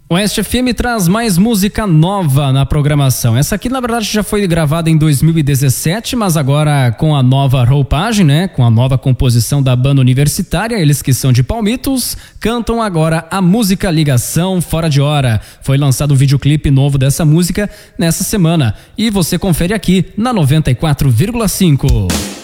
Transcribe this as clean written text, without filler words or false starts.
Oeste FM traz mais música nova na programação. Essa aqui, na verdade, já foi gravada em 2017, mas agora com a nova roupagem, né? Com a nova composição da banda universitária, eles que são de Palmitos, cantam agora a música Ligação Fora de Hora. Foi lançado um videoclipe novo dessa música nessa semana e você confere aqui na 94,5.